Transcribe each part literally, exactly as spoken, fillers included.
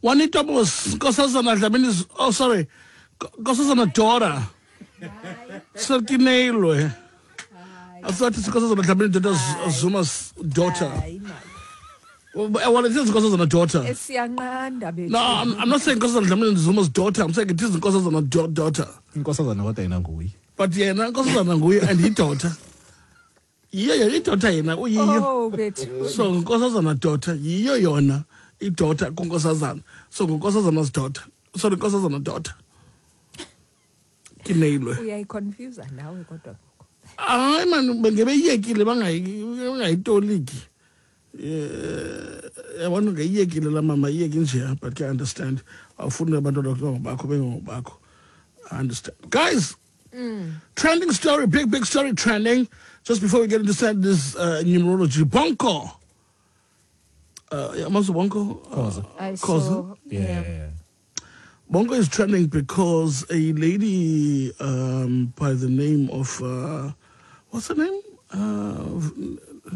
One it was Nkosazana Dlamini is, oh sorry, Nkosazana daughter. Sarkinelwe. I thought it's Nkosazana Dlamini daughter, Zuma's daughter. Well, it is Nkosazana daughter. No, I'm, I'm not saying Nkosazana Dlamini is Zuma's daughter. I'm saying it is Nkosazana daughter. Nkosazana what I know. But yeah, Nkosazana Ngui and his daughter. Yeah, yeah, his daughter. Oh, bet. So Nkosazana daughter, yeah, yona. I daughter Nkosazana. So Nkosazana's daughter. So Nkosazana daughter. Kinelwe. We are confused now. We got. Ah, man, bengebe yekile bangayi toliki. Yeah, I want to get yekile la mama yekinje, but I understand. Afuna abantu bakho bengobakho. I understand. Guys, mm. Trending story, big big story trending. Just before we get into this uh, numerology, Bonko. Uh, yeah, Master Bonko. Uh, I saw. Yeah. yeah. Bongo is trending because a lady um, by the name of, uh, what's her name? Uh,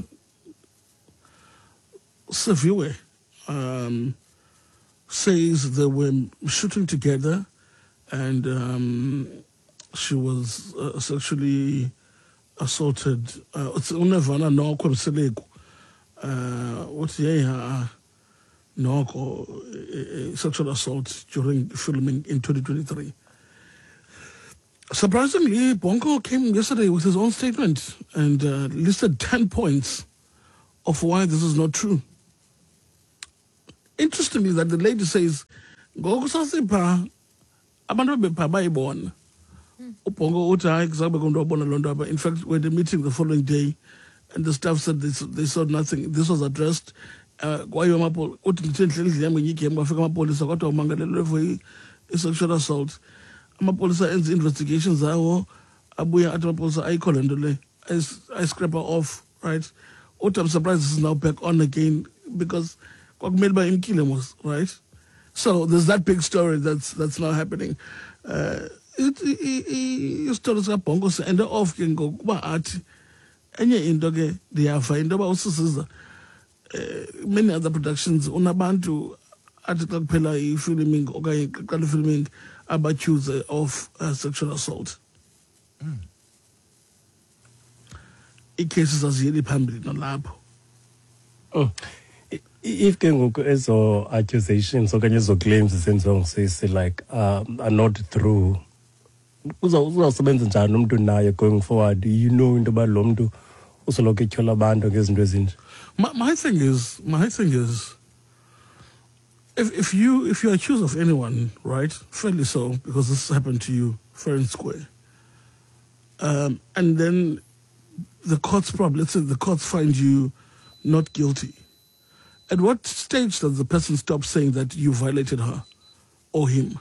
Saviwe um, says they were shooting together and um, she was uh, sexually assaulted. Uh, it's unevana no kwemseleko. Uh, what's the no uh, sexual assault during filming in twenty twenty-three. Surprisingly, Bongo came yesterday with his own statement and uh, listed ten points of why this is not true. Interestingly, that the lady says, "Go sasipa, abantu bepa bayibona." Bongo uta example kondo bona londo. In fact, we had a meeting the following day, and the staff said they, they saw nothing. This was addressed. Kwa hiyo mapo utinhleli yami ngike ngafika amapolisa kodwa umangalelwe for sexual assault. Amapolisa enza investigations zawo abuya athi amapolisa ayikhola into le I scrape her off, right? Uthi I'm surprised this is now back on again because kwakumele ba imkile mos, right? So there's that big story that's that's now happening. Uh it it story ka Bongo se end off ke ngokuba athi enye into ke ndiyafa into ba usisiza. Uh, many other productions unabantu athi xa kuphela i-filming okanye qala filming abacuse of uh, sexual assault. Mm. I-cases aziyeli phambili nalapho. Oh. If ke ngoku ezo accusations okanye ezo claims zenziwa ngusisi like uh, are not true, uzawusebenza njani umuntu naye going forward? You know into about lo mntu usoloko etyhola abantu ngezinto ezinje. My, my thing is, my thing is, if if you if you're accused of anyone, right, fairly so, because this happened to you fair and square, um, and then the courts probably, let's say the courts find you not guilty, at what stage does the person stop saying that you violated her or him?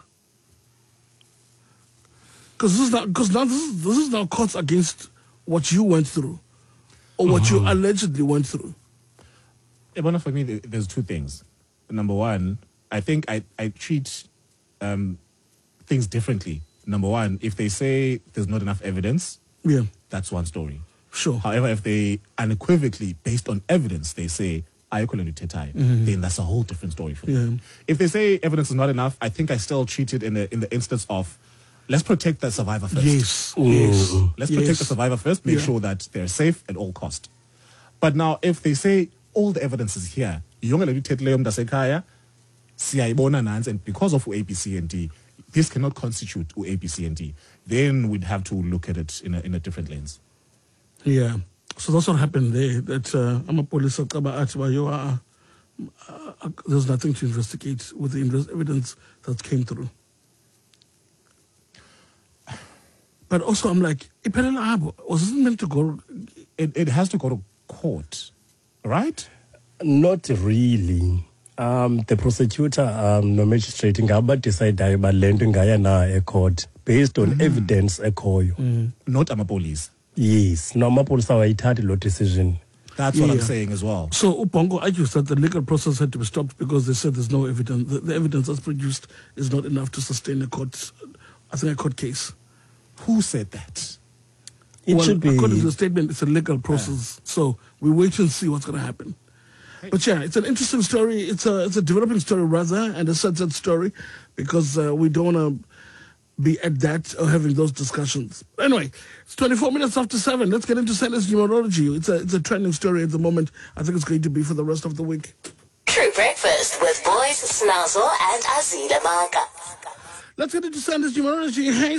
Because this is not because now this is, this is now courts against what you went through or what uh-huh. you allegedly went through. Ebona, for me, there's two things. Number one, I think I, I treat um, things differently. Number one, if they say there's not enough evidence, yeah, that's one story. Sure. However, if they unequivocally, based on evidence, they say, mm-hmm. then that's a whole different story for me. Yeah. If they say evidence is not enough, I think I still treat it in the, in the instance of, let's protect the survivor first. Yes. Ooh. Yes. Let's yes. protect the survivor first, make yeah. sure that they're safe at all cost. But now, if they say, all the evidence is here, and because of A B C and D, this cannot constitute A B C and D, then we'd have to look at it in a, in a different lens. Yeah. So that's what happened there. That uh, I'm a police you are uh, there's nothing to investigate with the evidence that came through. But also I'm like, was it meant to go? It, it has to go to court. Right? Not really. Um, the prosecutor, um, no magistrate, ngaba decide about lending gaya na a court based on mm-hmm. evidence a call you. Mm. Not a police. Yes, no police are a law decision. That's yeah. what I'm saying as well. So Ubongo argues that the legal process had to be stopped because they said there's no evidence. The, the evidence that's produced is not enough to sustain a court, I think a court case. Who said that? It well, should be. According to the statement, it's a legal process. Uh, so we wait and see what's going to happen. But yeah, it's an interesting story. It's a it's a developing story rather, and a sunset story, because uh, we don't want to be at that or having those discussions. Anyway, it's twenty-four minutes after seven. Let's get into Santa's numerology. It's a it's a trending story at the moment. I think it's going to be for the rest of the week. True Breakfast with Boys Snazo and Azila Manga. Let's get into Santa's numerology. Hey,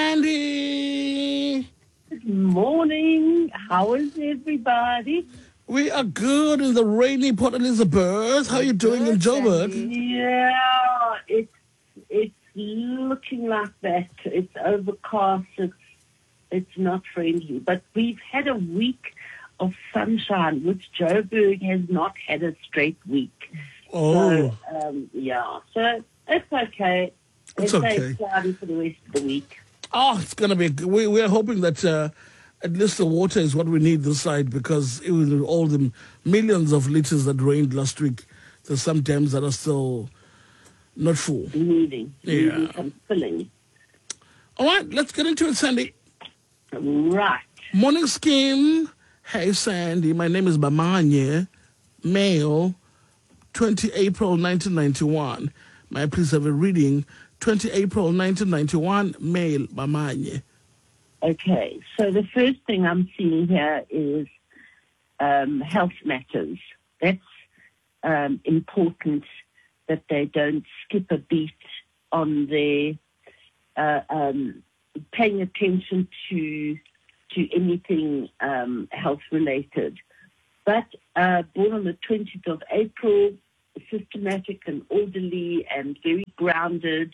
Sandy. Good morning. How is everybody? We are good in the rainy Port Elizabeth. How are you doing in Joburg? Yeah, it's it's looking like that. It's overcast. It's it's not friendly. But we've had a week of sunshine, which Joburg has not had a straight week. Oh. So, um, yeah. So it's okay. It's Let's okay. say it's cloudy for the rest of the week. Oh, it's going to be... We, we're hoping that uh, at least the water is what we need this side, because it was all the millions of litres that rained last week. There's some dams that are still not full. Needing, Yeah. needing some filling. All right, let's get into it, Sandy. Right. Morning scheme. Hey, Sandy. My name is Bamanye, male, twentieth April nineteen ninety-one. May I please have a reading? twentieth April nineteen ninety-one, male, Bamanye. Okay, so the first thing I'm seeing here is um, health matters. That's um, important, that they don't skip a beat on their uh, um, paying attention to to anything um, health related. But uh, born on the twentieth of April, systematic and orderly and very grounded.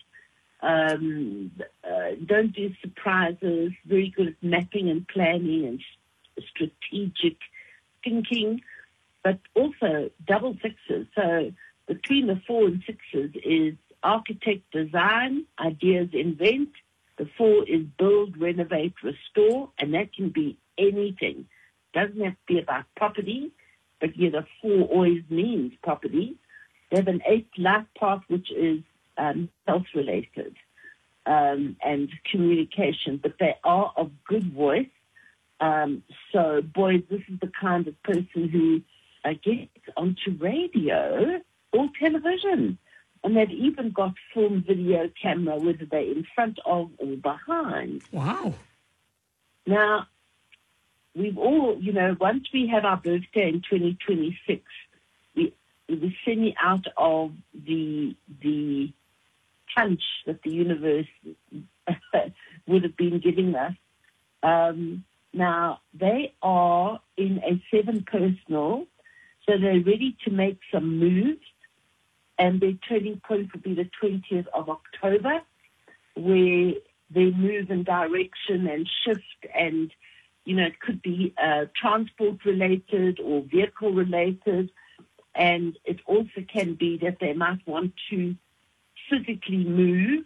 Um, uh, don't do surprises, very good at mapping and planning and strategic thinking, but also double sixes. So between the four and sixes is architect, design, ideas, invent. The four is build, renovate, restore, and that can be anything. Doesn't have to be about property, but yeah, the four always means property. They have an eighth life path, which is um, health-related um, and communication, but they are of good voice. Um, so, boys, this is the kind of person who uh, gets onto radio or television. And they've even got film, video, camera, whether they're in front of or behind. Wow. Now, we've all, you know, once we have our birthday in twenty twenty-six, we we send out of the the punch that the universe would have been giving us. Um, now, they are in a seven personal, so they're ready to make some moves. And their turning point will be the twentieth of October, where they move in direction and shift, and, you know, it could be uh, transport-related or vehicle-related, and it also can be that they might want to physically move.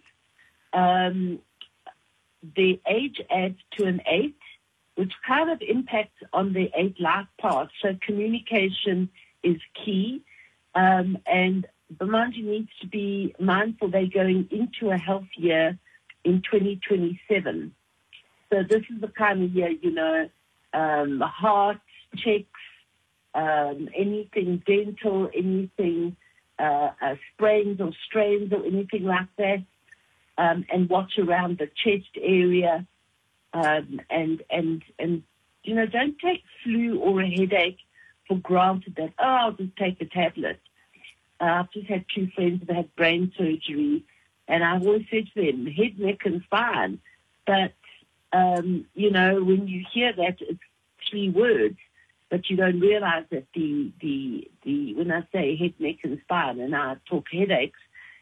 Um, their age adds to an eight, which kind of impacts on their eight life path. So communication is key, um, and Bamanji needs to be mindful they're going into a health year in twenty twenty-seven. So this is the kind of year, you know, um, heart checks, um, anything dental, anything uh, uh, sprains or strains or anything like that, um, and watch around the chest area, um, and, and, and, you know, don't take flu or a headache for granted that, oh, I'll just take a tablet. Uh, I've just had two friends that had brain surgery, and I've always said to them, head, neck, and spine. But, um, you know, when you hear that, it's three words, but you don't realize that the, the, the when I say head, neck, and spine, and I talk headaches,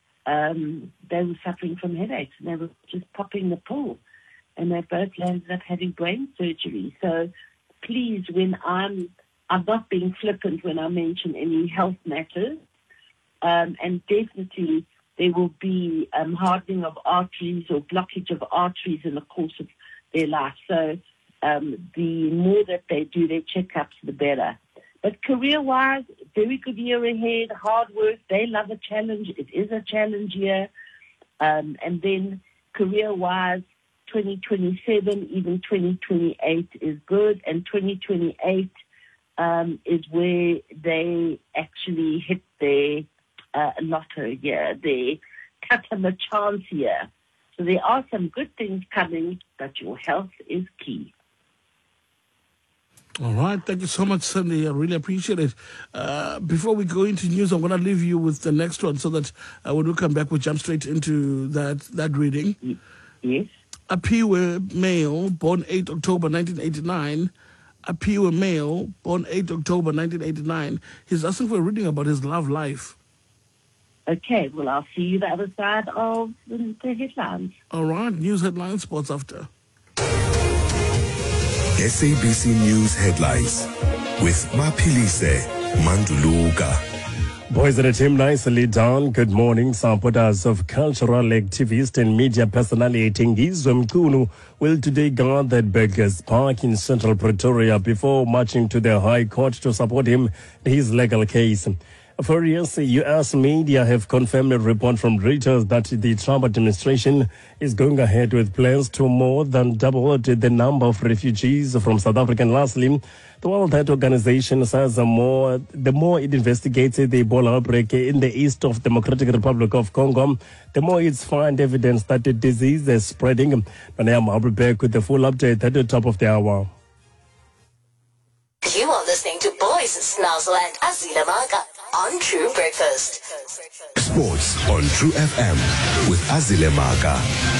um, they were suffering from headaches, and they were just popping the pill, and they both landed up having brain surgery. So please, when I'm, I'm not being flippant when I mention any health matters, Um, and definitely there will be um, hardening of arteries or blockage of arteries in the course of their life. So um, the more that they do their checkups, the better. But career-wise, very good year ahead, hard work. They love a challenge. It is a challenge year. Um, and then career-wise, twenty twenty-seven, even twenty twenty-eight is good. And twenty twenty-eight, um, is where they actually hit their uh, lotto year, their customer chance year. So there are some good things coming, but your health is key. All right. Thank you so much, Cindy. I really appreciate it. Uh, before we go into news, I'm going to leave you with the next one so that uh, when we come back, we jump straight into that, that reading. Yes. Apiwe male, born eighth October nineteen eighty-nine. Apiwe male, born eighth October nineteen eighty-nine. He's asking for a reading about his love life. Okay, well, I'll see you the other side of the, the headlines. All right. News headlines, sports after. S A B C News headlines with Mapilise Manduluka. Boys and a team nicely done. Good morning. Supporters of cultural activist and media personality Ngizwe Mkunu will today gather at Beggars Park in central Pretoria before marching to the High Court to support him in his legal case. For years, U S media have confirmed a report from Reuters that the Trump administration is going ahead with plans to more than double the number of refugees from South Africa. And lastly, the World Health Organization says the more, the more it investigates the Ebola outbreak in the east of Democratic Republic of Congo, the more it's find evidence that the disease is spreading. And I am I'll be back with the full update at the top of the hour. You are listening to Boys Snazzle and Azila Maka on True Breakfast. Sports on True F M with Azile Maka.